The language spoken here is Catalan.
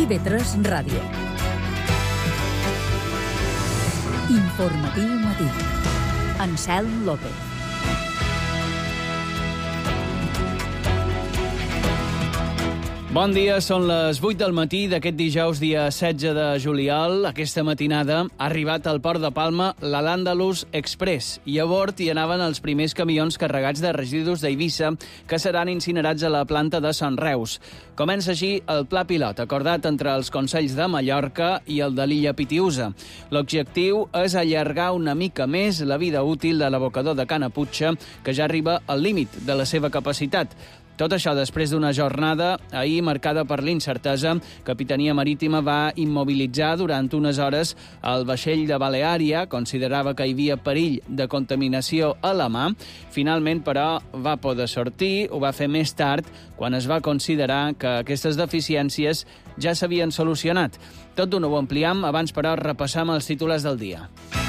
IB3 Ràdio. Informatiu matí. Anselm López. Bon dia, són les 8 del matí d'aquest dijous, dia 16 de juliol. Aquesta matinada ha arribat al port de Palma l'Al-Àndalus Express i a bord hi anaven els primers camions carregats de residus d'Eivissa que seran incinerats a la planta de Sant Reus. Comença així el pla pilot acordat entre els Consells de Mallorca i el de l'illa Pitiüsa. L'objectiu és allargar una mica més la vida útil de l'abocador de Canaputxa, que ja arriba al límit de la seva capacitat. Tot això després d'una jornada ahir marcada per l'incertesa. Capitania Marítima va immobilitzar durant unes hores el vaixell de Baleària, considerava que hi havia perill de contaminació a la mà. Finalment, però, va poder sortir, ho va fer més tard, quan es va considerar que aquestes deficiències ja s'havien solucionat. Tot d'una ho ampliem, abans però repassam els titulars del dia.